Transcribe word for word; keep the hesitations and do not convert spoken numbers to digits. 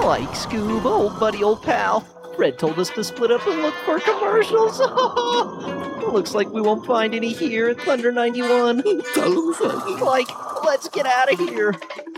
Like, Scoob, old buddy, old pal. Fred told us to split up and look for commercials. Looks like we won't find any here at Thunder ninety-one. Like, let's get out of here.